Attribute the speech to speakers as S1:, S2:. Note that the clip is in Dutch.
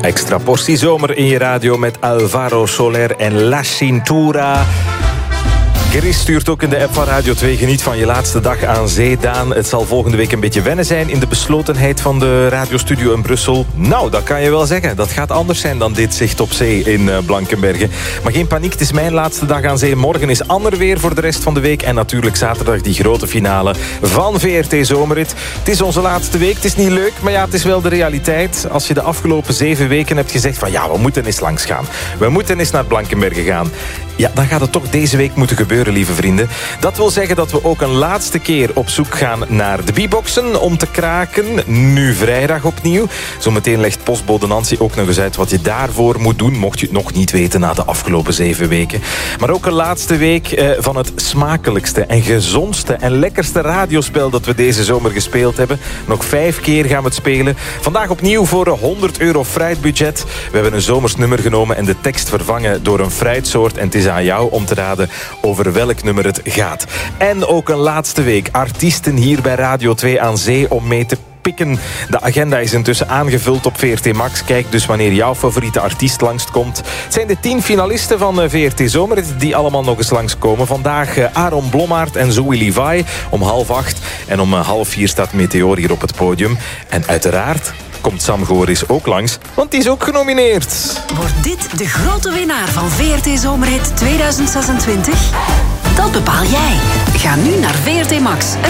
S1: Extra portie zomer in je radio met Alvaro Soler en La Cintura. Chris stuurt ook in de app van Radio 2. Geniet van je laatste dag aan zee, Daan. Het zal volgende week een beetje wennen zijn in de beslotenheid van de radiostudio in Brussel. Nou, dat kan je wel zeggen. Dat gaat anders zijn dan dit zicht op zee in Blankenberge. Maar geen paniek, het is mijn laatste dag aan zee. Morgen is ander weer voor de rest van de week. En natuurlijk zaterdag die grote finale van VRT Zomerrit. Het is onze laatste week. Het is niet leuk, maar ja, het is wel de realiteit. Als je de afgelopen 7 weken hebt gezegd van ja, we moeten eens langs gaan. We moeten eens naar Blankenberge gaan. Ja, dan gaat het toch deze week moeten gebeuren, lieve vrienden. Dat wil zeggen dat we ook een laatste keer op zoek gaan naar de B-boxen om te kraken. Nu vrijdag opnieuw. Zometeen legt postbode Nancy ook nog eens uit wat je daarvoor moet doen, mocht je het nog niet weten na de afgelopen 7 weken. Maar ook een laatste week van het smakelijkste en gezondste en lekkerste radiospel dat we deze zomer gespeeld hebben. Nog 5 keer gaan we het spelen. Vandaag opnieuw voor €100 fruitbudget. We hebben een zomers nummer genomen en de tekst vervangen door een fruitsoort. En het is aan jou om te raden over welk nummer het gaat. En ook een laatste week. Artiesten hier bij Radio 2 aan zee om mee te pikken. De agenda is intussen aangevuld op VRT Max. Kijk dus wanneer jouw favoriete artiest langskomt. Het zijn de 10 finalisten van VRT Zomer die allemaal nog eens langskomen. Vandaag Aaron Blommaert en Zoe Levi om 7:30. En om 3:30 staat Meteor hier op het podium. En uiteraard komt Sam Goris ook langs, want die is ook genomineerd.
S2: Wordt dit de grote winnaar van VRT Zomerhit 2026? Dat bepaal jij. Ga nu naar VRT Max.